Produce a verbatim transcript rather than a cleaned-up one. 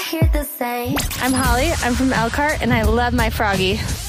hear the same. I'm Holly. I'm from Elkhart, and I love my Froggy.